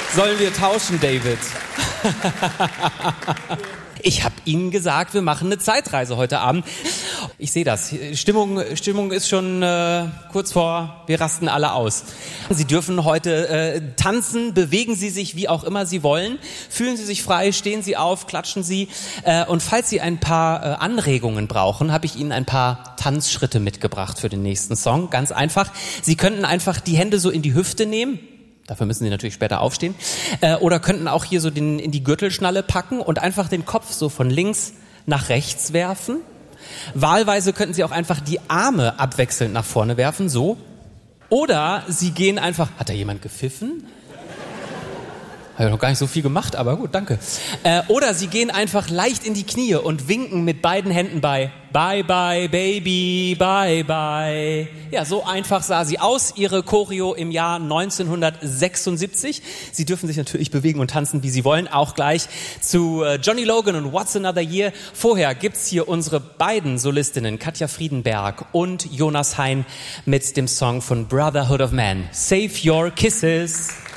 Sollen wir tauschen, David? Ich habe Ihnen gesagt, wir machen eine Zeitreise heute Abend. Ich sehe das. Stimmung ist schon kurz vor, wir rasten alle aus. Sie dürfen heute tanzen, bewegen Sie sich, wie auch immer Sie wollen. Fühlen Sie sich frei, stehen Sie auf, klatschen Sie. Und falls Sie ein paar Anregungen brauchen, habe ich Ihnen ein paar Tanzschritte mitgebracht für den nächsten Song. Ganz einfach. Sie könnten einfach die Hände so in die Hüfte nehmen. Dafür müssen Sie natürlich später aufstehen. Oder könnten auch hier so in die Gürtelschnalle packen und einfach den Kopf so von links nach rechts werfen. Wahlweise könnten Sie auch einfach die Arme abwechselnd nach vorne werfen, so. Oder Sie gehen einfach... Hat da jemand gepfiffen? Habe ich noch gar nicht so viel gemacht, aber gut, danke. Oder Sie gehen einfach leicht in die Knie und winken mit beiden Händen bei Bye Bye Baby, Bye Bye. Ja, so einfach sah sie aus, ihre Choreo im Jahr 1976. Sie dürfen sich natürlich bewegen und tanzen, wie Sie wollen, auch gleich zu Johnny Logan und What's Another Year. Vorher gibt's hier unsere beiden Solistinnen, Katja Friedenberg und Jonas Hein mit dem Song von Brotherhood of Man, Save Your Kisses.